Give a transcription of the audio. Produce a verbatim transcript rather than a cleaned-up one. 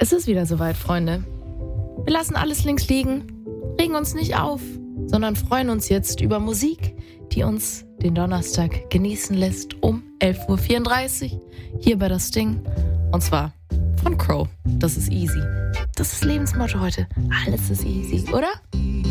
Es ist wieder soweit, Freunde. Wir lassen alles links liegen, regen uns nicht auf, sondern freuen uns jetzt über Musik, die uns den Donnerstag genießen lässt um elf Uhr vierunddreißig hier bei Das Ding. Und zwar von Crow. Das ist easy. Das ist das Lebensmotto heute. Alles ist easy, oder?